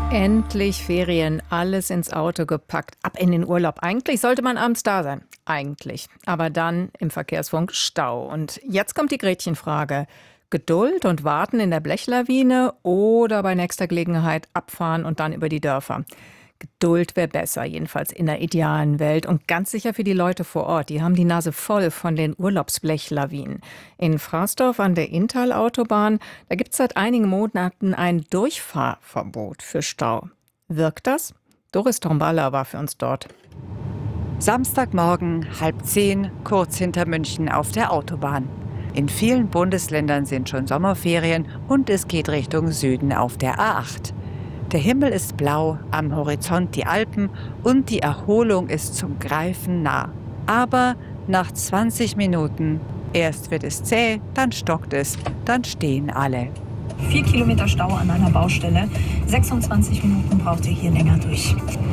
Endlich Ferien, alles ins Auto gepackt, ab in den Urlaub. Eigentlich sollte man abends da sein. Eigentlich. Aber dann im Verkehrsfunk Stau. Und jetzt kommt die Gretchenfrage. Geduld und warten in der Blechlawine oder bei nächster Gelegenheit abfahren und dann über die Dörfer. Geduld wäre besser, jedenfalls in der idealen Welt und ganz sicher für die Leute vor Ort. Die haben die Nase voll von den Urlaubsblechlawinen. In Fraßdorf an der Inntal-Autobahn, da gibt es seit einigen Monaten ein Durchfahrverbot für Stau. Wirkt das? Doris Tomballa war für uns dort. Samstagmorgen, 9:30, kurz hinter München auf der Autobahn. In vielen Bundesländern sind schon Sommerferien und es geht Richtung Süden auf der A8. Der Himmel ist blau, am Horizont die Alpen und die Erholung ist zum Greifen nah. Aber nach 20 Minuten, erst wird es zäh, dann stockt es, dann stehen alle. 4 Kilometer Stau an einer Baustelle. 26 Minuten braucht ihr hier länger durch.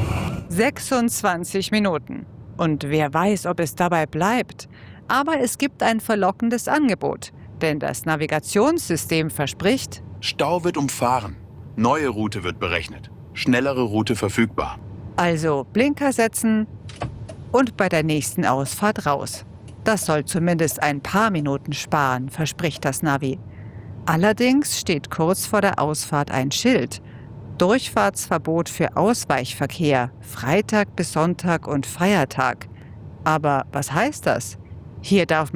26 Minuten. Und wer weiß, ob es dabei bleibt. Aber es gibt ein verlockendes Angebot. Denn das Navigationssystem verspricht: Stau wird umfahren. Neue Route wird berechnet. Schnellere Route verfügbar. Also Blinker setzen und bei der nächsten Ausfahrt raus. Das soll zumindest ein paar Minuten sparen, verspricht das Navi. Allerdings steht kurz vor der Ausfahrt ein Schild. Durchfahrtsverbot für Ausweichverkehr, Freitag bis Sonntag und Feiertag. Aber was heißt das? Hier darf